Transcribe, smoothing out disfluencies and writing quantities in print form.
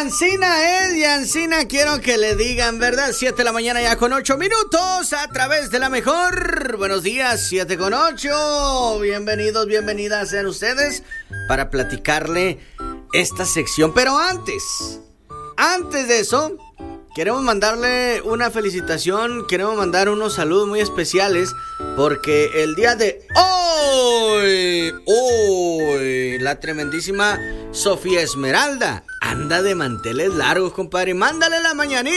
Ancina es, y Ancina quiero que le digan, ¿verdad? 7 de la mañana ya con 8 minutos a través de la mejor. Buenos días, 7 con 8. Bienvenidos, bienvenidas sean ustedes para platicarle esta sección. Pero antes de eso, queremos mandarle una felicitación, queremos mandar unos saludos muy especiales porque el día de hoy, la tremendísima Sofía Esmeralda anda de manteles largos, compadre. Mándale la mañanita.